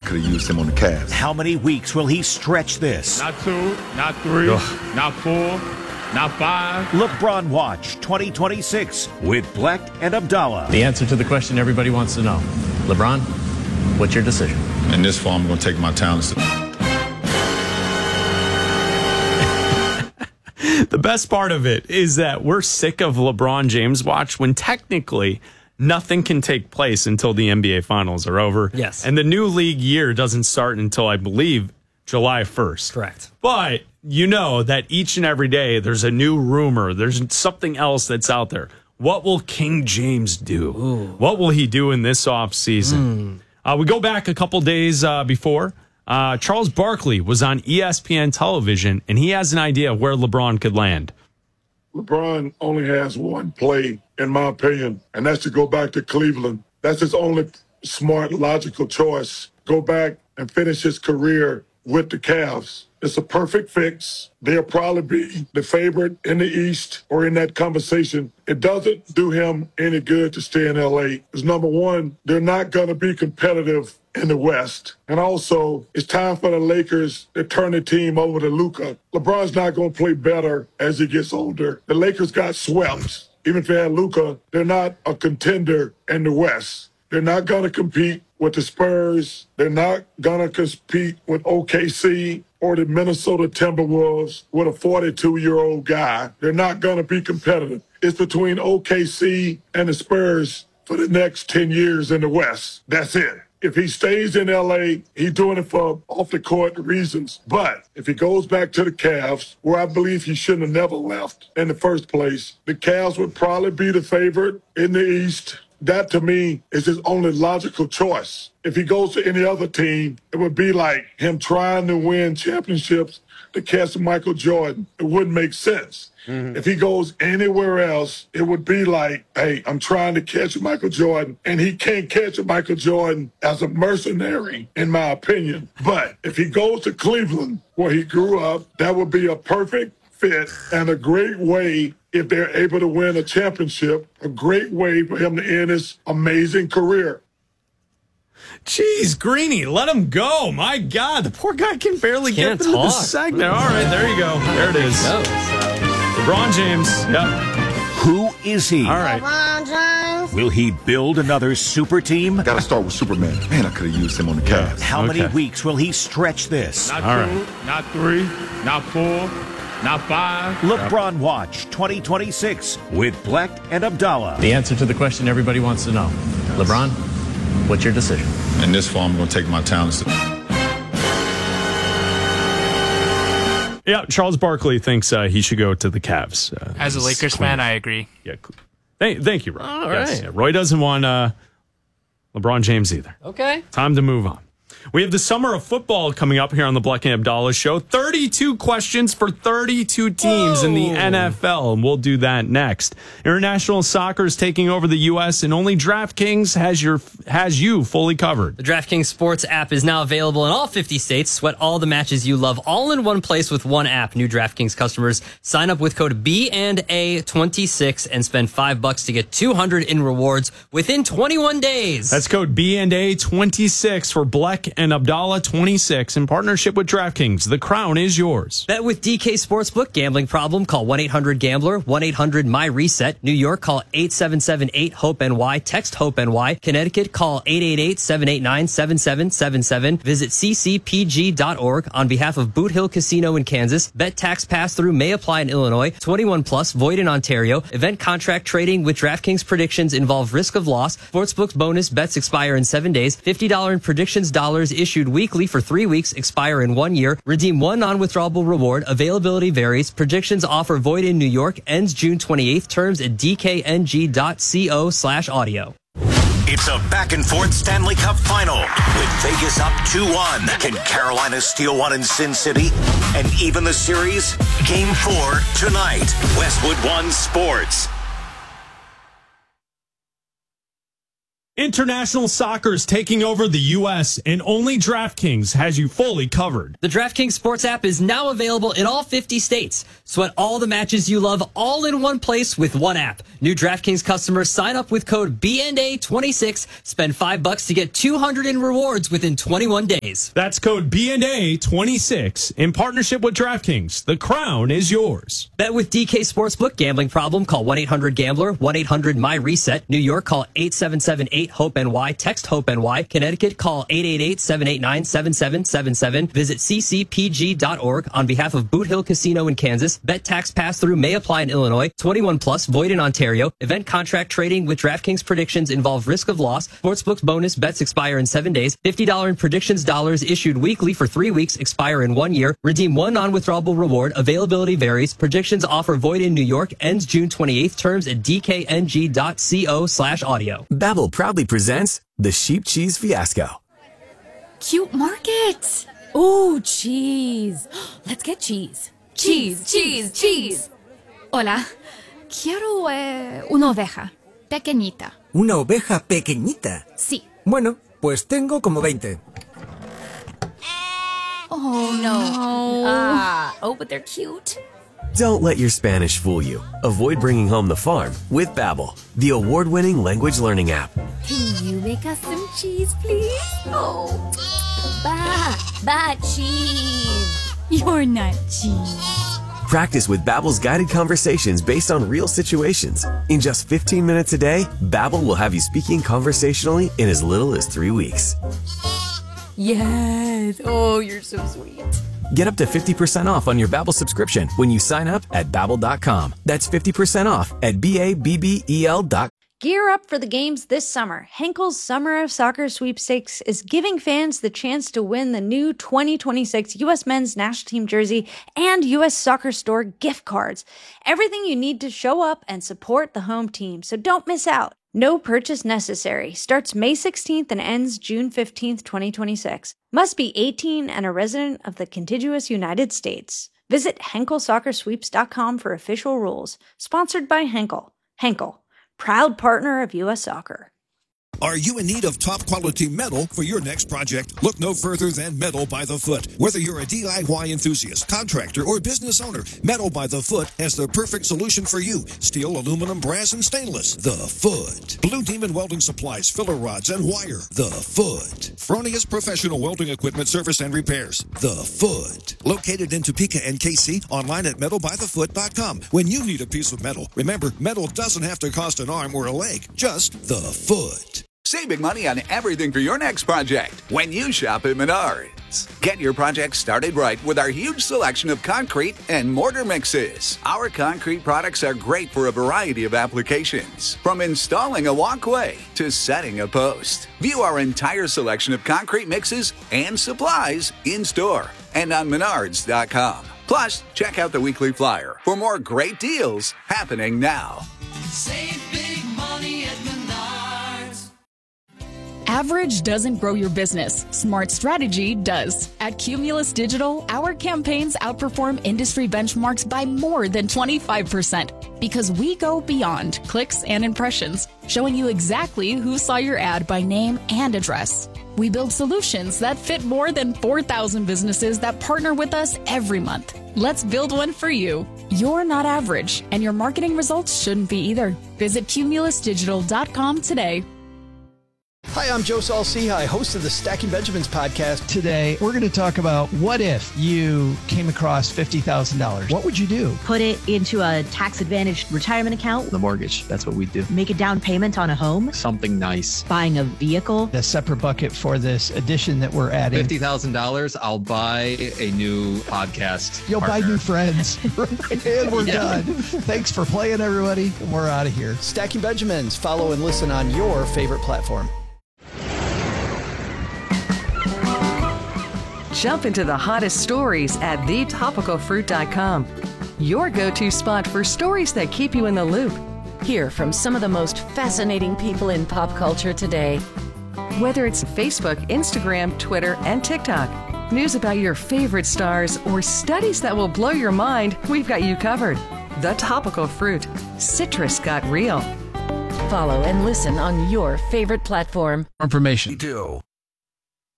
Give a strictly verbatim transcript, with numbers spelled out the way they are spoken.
could have used him on the Cavs. How many weeks will he stretch this? Not two, not three, Ugh. not four, not five. LeBron Watch twenty twenty-six with Black and Abdallah. The answer to the question everybody wants to know. LeBron, what's your decision? In this fall, I'm going to take my talents. The best part of it is that we're sick of LeBron James watch when technically nothing can take place until the N B A Finals are over. Yes. And the new league year doesn't start until, I believe, July first. Correct. But you know that each and every day there's a new rumor. There's something else that's out there. What will King James do? Ooh. What will he do in this offseason? Mm. Uh, we go back a couple days uh, before. Uh, Charles Barkley was on E S P N television, and he has an idea of where LeBron could land. LeBron only has one play, in my opinion, and that's to go back to Cleveland. That's his only smart, logical choice. Go back and finish his career with the Cavs. It's a perfect fix. They'll probably be the favorite in the East or in that conversation. It doesn't do him any good to stay in L A. Because number one, they're not going to be competitive in the West. And also, it's time for the Lakers to turn the team over to Luka. LeBron's not going to play better as he gets older. The Lakers got swept. Even if they had Luka, they're not a contender in the West. They're not going to compete with the Spurs. They're not going to compete with O K C or the Minnesota Timberwolves with a forty-two-year-old guy. They're not going to be competitive. It's between O K C and the Spurs for the next ten years in the West. That's it. If he stays in L A, he's doing it for off-the-court reasons. But if he goes back to the Cavs, where I believe he shouldn't have never left in the first place, the Cavs would probably be the favorite in the East. That, to me, is his only logical choice. If he goes to any other team, it would be like him trying to win championships to catch Michael Jordan. It wouldn't make sense. Mm-hmm. If he goes anywhere else, it would be like, hey, I'm trying to catch Michael Jordan, and he can't catch Michael Jordan as a mercenary, in my opinion. But if he goes to Cleveland, where he grew up, that would be a perfect fit and a great way, if they're able to win a championship, a great way for him to end his amazing career. Jeez, Greeny, let him go. My God, the poor guy can barely Can't get through talk. the segment. All right, there you go. There it is. There you go, so. LeBron James. Yep. Who is he? All right. LeBron James. Will he build another super team? Got to start with Superman. Man, I could have used him on the Cavs. How Okay. many weeks will he stretch this? Not All two, right. not three, not four, not five. LeBron Watch twenty twenty-six with Black and Abdallah. The answer to the question everybody wants to know. LeBron, what's your decision? In this fall, I'm going to take my talents. Yeah, Charles Barkley thinks uh, he should go to the Cavs. Uh, As a Lakers clean. fan, I agree. Yeah. Thank, thank you, Roy. All Yes, right. yeah, Roy doesn't want uh, LeBron James either. Okay. Time to move on. We have the summer of football coming up here on the Black and Abdallah show. thirty-two questions for thirty-two teams Whoa. in the N F L, and we'll do that next. International soccer is taking over the U S, and only DraftKings has your has you fully covered. The DraftKings Sports app is now available in all fifty states. Sweat all the matches you love all in one place with one app. New DraftKings customers sign up with code B and A twenty-six and spend five bucks to get two hundred in rewards within twenty-one days. That's code B and A twenty-six for Black and Abdallah twenty-six in partnership with DraftKings. The crown is yours. Bet with D K Sportsbook. Gambling problem? Call one eight hundred gambler, one eight hundred my reset. New York, call eight seven seven eight hope N Y. Text HOPE-NY. Connecticut, call eight eight eight, seven eight nine, seven seven seven seven. Visit c c p g dot org. On behalf of Boot Hill Casino in Kansas, bet tax pass-through may apply in Illinois. twenty-one plus, void in Ontario. Event contract trading with DraftKings predictions involve risk of loss. Sportsbook's bonus bets expire in seven days. fifty dollars in predictions dollars issued weekly for three weeks, expire in one year. Redeem one non-withdrawable reward. Availability varies. Predictions offer void in New York. Ends June twenty-eighth. Terms at d k n g dot co slash audio. It's a back-and-forth Stanley Cup final with Vegas up two one. Can Carolina steal one in Sin City and even the series? Game four tonight. Westwood One Sports. International soccer is taking over the U S, and only DraftKings has you fully covered. The DraftKings Sports app is now available in all fifty states. Sweat all the matches you love all in one place with one app. New DraftKings customers sign up with code B N A twenty-six, spend five bucks to get two hundred in rewards within twenty-one days. That's code B N A twenty-six in partnership with DraftKings. The crown is yours. Bet with D K Sportsbook. Gambling problem? Call one eight hundred gambler, one eight hundred my reset. New York, call eight seven seven eight hope N Y. Text HOPE-NY. Connecticut, call eight eight eight, seven eight nine, seven seven seven seven. Visit c c p g dot org on behalf of Boot Hill Casino in Kansas. Bet tax pass-through may apply in Illinois. twenty-one plus, void in Ontario. Event contract trading with DraftKings predictions involve risk of loss. Sportsbook's bonus bets expire in seven days. fifty dollars in predictions dollars issued weekly for three weeks, expire in one year. Redeem one non-withdrawable reward. Availability varies. Predictions offer void in New York. Ends June twenty-eighth. Terms at d k n g dot co slash audio. Babbel proudly presents the Sheep Cheese Fiasco. Cute market. Ooh, cheese. Let's get cheese. Cheese, cheese, cheese. Hola. Quiero eh, una oveja. Pequeñita. ¿Una oveja pequeñita? Sí. Bueno, pues tengo como veinte. Oh, no. Ah, oh, but they're cute. Don't let your Spanish fool you. Avoid bringing home the farm with Babbel, the award-winning language learning app. Can you make us some cheese, please? Oh, ba, ba cheese. You're not cheese. Practice with Babbel's guided conversations based on real situations. In just fifteen minutes a day, Babbel will have you speaking conversationally in as little as three weeks. Yes. Oh, you're so sweet. Get up to fifty percent off on your Babbel subscription when you sign up at babbel dot com. That's fifty percent off at B A B B E L dot com. Gear up for the games this summer. Henkel's Summer of Soccer Sweepstakes is giving fans the chance to win the new twenty twenty-six U S Men's National Team jersey and U S Soccer Store gift cards. Everything you need to show up and support the home team, so don't miss out. No purchase necessary. Starts May sixteenth and ends June fifteenth, twenty twenty-six. Must be eighteen and a resident of the contiguous United States. Visit henkel soccer sweeps dot com for official rules. Sponsored by Henkel. Henkel, proud partner of U S Soccer. Are you in need of top-quality metal for your next project? Look no further than Metal by the Foot. Whether you're a D I Y enthusiast, contractor, or business owner, Metal by the Foot has the perfect solution for you. Steel, aluminum, brass, and stainless. The Foot. Blue Demon Welding Supplies, filler rods, and wire. The Foot. Fronius Professional Welding Equipment Service and Repairs. The Foot. Located in Topeka and K C, online at metal by the foot dot com. When you need a piece of metal, remember, metal doesn't have to cost an arm or a leg, just the Foot. Saving money on everything for your next project when you shop at Menards. Get your project started right with our huge selection of concrete and mortar mixes. Our concrete products are great for a variety of applications, from installing a walkway to setting a post. View our entire selection of concrete mixes and supplies in store and on menards dot com. Plus, check out the weekly flyer for more great deals happening now. Save big money at Menards. Average doesn't grow your business. Smart strategy does. At Cumulus Digital, our campaigns outperform industry benchmarks by more than twenty-five percent because we go beyond clicks and impressions, showing you exactly who saw your ad by name and address. We build solutions that fit more than four thousand businesses that partner with us every month. Let's build one for you. You're not average, and your marketing results shouldn't be either. Visit cumulus digital dot com today. Hi, I'm Joe Saul-Sehy, host of the Stacking Benjamins podcast. Today, we're going to talk about what if you came across fifty thousand dollars. What would you do? Put it into a tax-advantaged retirement account. The mortgage, that's what we do. Make a down payment on a home. Something nice. Buying a vehicle. A separate bucket for this addition that we're adding. fifty thousand dollars, I'll buy a new podcast You'll partner. buy new friends. And we're Yeah. done. Thanks for playing, everybody. We're out of here. Stacking Benjamins. Follow and listen on your favorite platform. Jump into the hottest stories at the topical fruit dot com. Your go-to spot for stories that keep you in the loop. Hear from some of the most fascinating people in pop culture today. Whether it's Facebook, Instagram, Twitter, and TikTok, news about your favorite stars, or studies that will blow your mind, we've got you covered. The Topical Fruit. Citrus got real. follow and listen on your favorite platform. Information. Do.